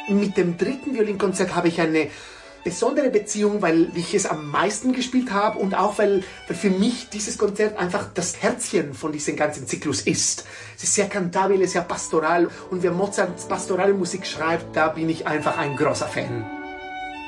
Mit dem dritten Violinkonzert habe ich eine besondere Beziehung, weil ich es am meisten gespielt habe und auch weil für mich dieses Konzert einfach das Herzchen von diesem ganzen Zyklus ist. Es ist sehr kantabile, sehr pastoral und wer Mozarts pastorale Musik schreibt, da bin ich einfach ein großer Fan.